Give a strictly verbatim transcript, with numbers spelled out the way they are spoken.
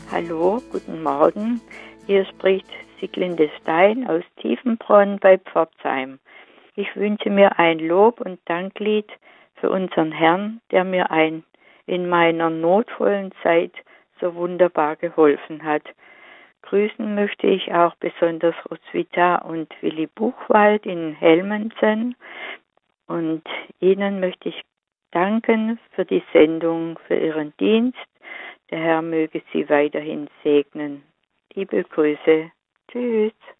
Hallo, guten Morgen. Hier spricht Sieglinde Stein aus Tiefenbronn bei Pforzheim. Ich wünsche mir ein Lob- und Danklied für unseren Herrn, der mir ein in meiner notvollen Zeit so wunderbar geholfen hat. Grüßen möchte ich auch besonders Roswitha und Willi Buchwald in Helmensen. Und Ihnen möchte ich danken für die Sendung, für Ihren Dienst. Der Herr möge Sie weiterhin segnen. Liebe Grüße. Tschüss.